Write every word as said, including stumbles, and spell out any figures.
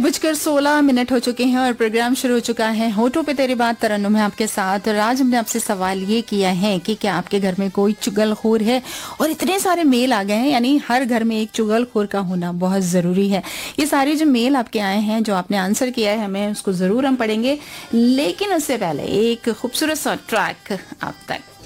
एक बजकर सोलह मिनट हो चुके हैं और प्रोग्राम शुरू हो चुका है होठों पे तेरी बात तरन्नुम है आपके साथ। और आज हमने आपसे सवाल ये किया है कि क्या आपके घर में कोई चुगलखोर है, और इतने सारे मेल आ गए हैं, यानी हर घर में एक चुगलखोर का होना बहुत जरूरी है। ये सारे जो मेल आपके आए हैं, जो आपने आंसर किया है, हमें उसको जरूर हम पढ़ेंगे, लेकिन उससे पहले एक खूबसूरत सा ट्रैक आप तक